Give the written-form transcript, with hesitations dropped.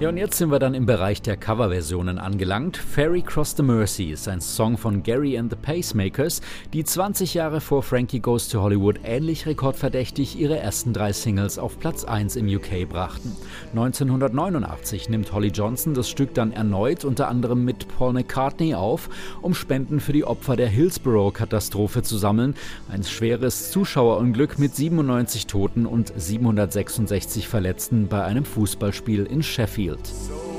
Ja, und jetzt sind wir dann im Bereich der Coverversionen angelangt. Ferry Cross the Mersey ist ein Song von Gary and the Pacemakers, die 20 Jahre vor Frankie Goes to Hollywood ähnlich rekordverdächtig ihre ersten 3 Singles auf Platz 1 im UK brachten. 1989 nimmt Holly Johnson das Stück dann erneut unter anderem mit Paul McCartney auf, um Spenden für die Opfer der Hillsborough-Katastrophe zu sammeln. Ein schweres Zuschauerunglück mit 97 Toten und 766 Verletzten bei einem Fußballspiel in Sheffield.